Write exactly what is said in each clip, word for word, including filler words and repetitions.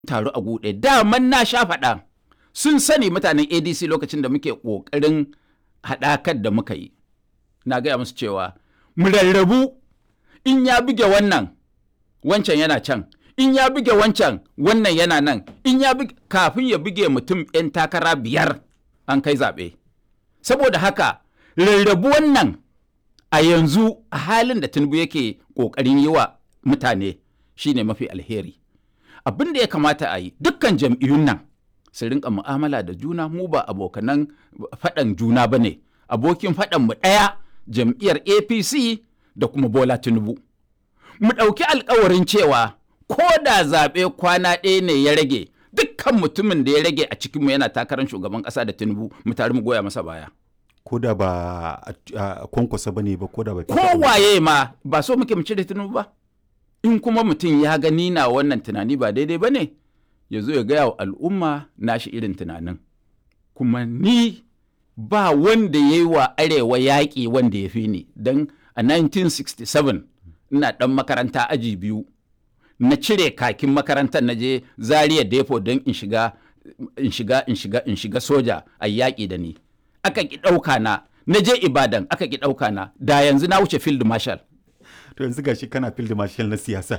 taru a guɗe. Daman na sha faɗa sun sani mutanen A D C lokacin da muke ƙoƙarin haɗakar da muka yi. Na gaya musu cewa mu rarrabu, in ya buge wannan wancan yana can, in ya buge wancan wannan yana nan, in ya buge kafin ya buge mutum 'yan takara biyar an kai zaɓe. Saboda haka rarrabu wannan a yanzu a halin da Tinubu yake ƙoƙarin yi wa mutane shine mafi alheri. Abin da ya kamata a yi dukkan jam'iyyun nan su rinka mu'amala da juna, mu ba abokanan faɗan juna ba ne. Abokin faɗan mu ɗaya jam'iyyar A P C da kuma Bola Tinubu. Mu ɗauki alkawarin cewa ko da zaɓe kwana ɗaya ne ya rage, dukkan mutumin da ya rage a cikinmu yana takarar shugaban ƙasa da Tinubu mu tare mu goya masa baya. Ko da ba a kwankwasa ba ne ba, ko da ba kowaye ma ba so muke mu cire Tinubu ba. In kuma mutum ya gani na wannan tunani ba daidai ba ne, ya zo ya gaya wa al'umma nashi irin tunanin. Kuma ni ba wanda ya yi wa arewa yaƙi wanda ya fi ni, don a nineteen sixty-seven ina ɗan makaranta aji biyu, na cire kakin makarantar na je Zaria Depo don in shiga in shiga in shiga in shiga soja a yaƙi da ni. Aka ki ɗauka na, na je Ibadan aka ki ɗauka na, da yanzu na wuce field marshal. To yanzu gashi kana field marshal na siyasa.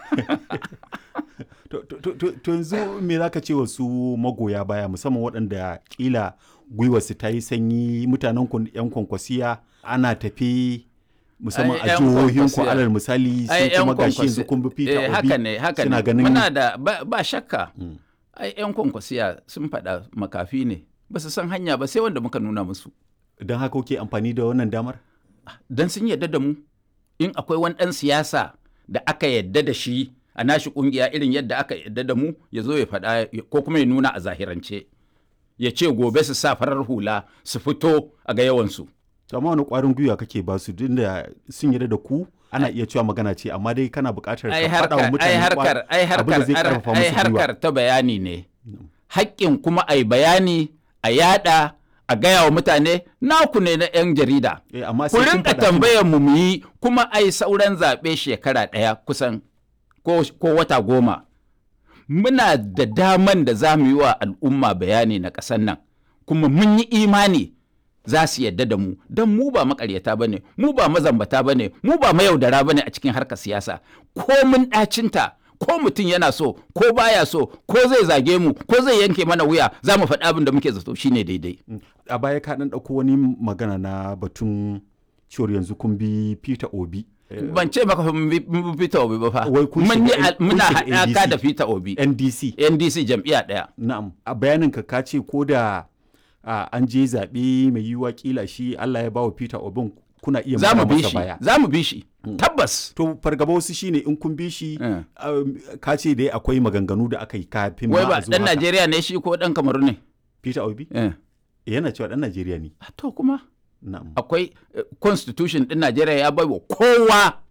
To yanzu me za ka ce wa su magoya baya, musamman waɗanda ƙila gwiwarsu ta yi sanyi, mutanen yan kwankwasiya ana tafi musamman a jihohin ku alal misali sai kuma gashi yanzu kun bi Peter Obi. Haka ne, haka ne. Ganin... Muna da ba, ba shakka. Hmm. Ai yan kwankwasiya sun faɗa makafi ne. Ba su san hanya ba sai wanda muka nuna musu. Don haka kuke amfani da wannan damar? Don sun yarda da mu. In akwai wani ɗan siyasa da aka yarda da shi a nashi ƙungiya irin yadda aka yarda da mu, ya zo ya faɗa ko kuma ya nuna a zahirance. Ya ce gobe su sa farar hula su fito a ga yawansu. Amma wani ƙwarin gwiwa kake ba su, duk da sun yarda da ku ana iya cewa magana ce, amma dai kana buƙatar ka faɗa wa mutane abin da zai ƙarfafa musu gwiwa. Ai harkar ta bayani ne. Haƙƙin kuma a yi bayani, a yaɗa, a gaya wa mutane naku ne na 'yan jarida. Eh, amma ku rinka tambayar mu mu yi, kuma ai sauran zaɓe shekara ɗaya kusan ko, ko wata goma. Muna da daman da za mu yi wa al'umma bayani na ƙasar nan, kuma mun yi imani za su yadda da mu, don mu ba makaryata ba ne, mu ba mazambata ba ne, mu ba mayaudara ba ne a cikin harkar siyasa. Ko mun ɗacinta, ko mutum yana so, ko baya so, ko zai zage mu, ko zai yanke mana wuya, za mu faɗi abin da muke zato shine daidai. A baya ka ɗan ɗauko wani magana na batun cewar yanzu kun bi Peter Obi. Ban ce maka mun bi Peter Obi ba fa. Muna haɗaka da Peter Obi. N D C. N D C jam'iyya ɗaya. Na'am. A bayanin ka ka ce ko da an je zaɓe mai yiwuwa kila shi Allah ya bawa Peter Obi kuna iya mara masa baya. Za mu bi shi. Tabbas. To fargaba wasu shine in kun bi shi ka ce dai akwai maganganu da aka yi kafin ma a zuwa. Wai ba ɗan Najeriya ne shi ko ɗan Kamaru ne? Peter Obi? Yana cewa ɗan Najeriya ne. To kuma. Akwai constitution ɗin Najeriya ya bai wa kowa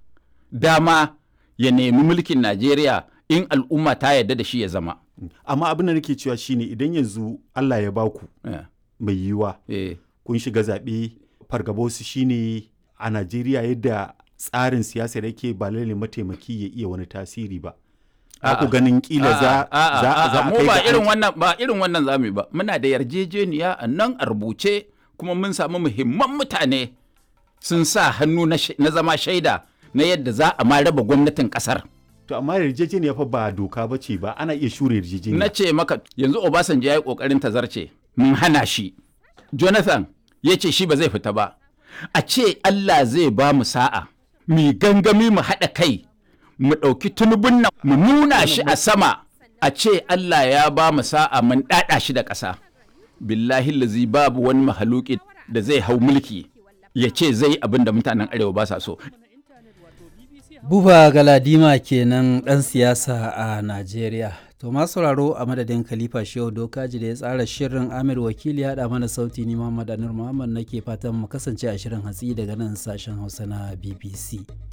dama ya nemi mulkin Najeriya in al'umma ta yarda da shi ya zama. Amma abin da nake cewa shine idan yanzu Allah ya baku mai yiwuwa kun shiga zaɓe, fargaba su shine a Najeriya yadda tsarin siyasar yake ba lalle mataimaki ya iya wani tasiri ba. Ku ganin kila za a kai ba irin wannan ba irin wannan zamu yi ba. Muna da yarjejeniya a nan a rubuce, kuma mun samu muhimman mutane sun sa hannu na zama shaida na yadda za a ma raba gwamnatin kasar. To amma yarjejeniya fa ba doka ba ce ba, ana iya shure yarjejeniya. Na ce maka yanzu Obasanjo ya yi kokarin tazarce, mun hana shi. Jonathan ya ce shi ba zai fita ba. A ce Allah zai ba mu sa'a, mu gangami mu haɗa kai, mu ɗauki Tinubun nan mu nuna shi a sama, a ce Allah ya ba mu sa'a mun ɗaɗa shi da ƙasa. Billahi lazi babu wani mahaluki da zai hau mulki ya ce zai abin da mutanen arewa ba sa so. Buba Galadima kenan ɗan siyasa a Najeriya. To masu sauraro, a madadin Khalifa Shehu Dokaji da ya tsara shirin, Amir Wakili ya haɗa mana sauti, ni Muhammad Anur Muhammad nake fatan mu kasance a shirin hatsi daga nan sashen Hausa na B B C.